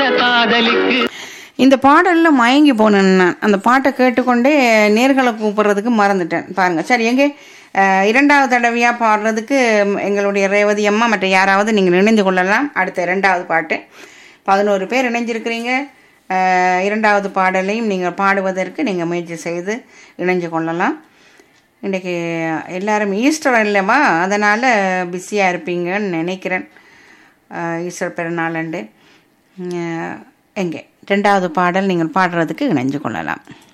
காதலிக்கு. இந்த பாடலில் மயங்கி போனேன் நான். அந்த பாட்டை கேட்டுக்கொண்டே நேர்களை கூப்பிட்றதுக்கு மறந்துட்டேன் பாருங்க. சரி, எங்கே இரண்டாவது தடவையாக பாடுறதுக்கு எங்களுடைய ரேவதி அம்மா மற்ற யாராவது நீங்கள் இணைந்து கொள்ளலாம். அடுத்த இரண்டாவது பாட்டு 11 பேர் இணைஞ்சிருக்கிறீங்க. இரண்டாவது பாடலையும் நீங்கள் பாடுவதற்கு நீங்கள் முயற்சி செய்து இணைஞ்சு கொள்ளலாம். இன்றைக்கி எல்லோரும் ஈஸ்டர் இல்லைவா, அதனால் பிஸியாக இருப்பீங்கன்னு நினைக்கிறேன். ஈஸ்டர் பெருநாள் அண்டு எங்கே ரெண்டாவது பாடல் நீங்கள் பாடுறதுக்கு இணைஞ்சு கொள்ளலாம்.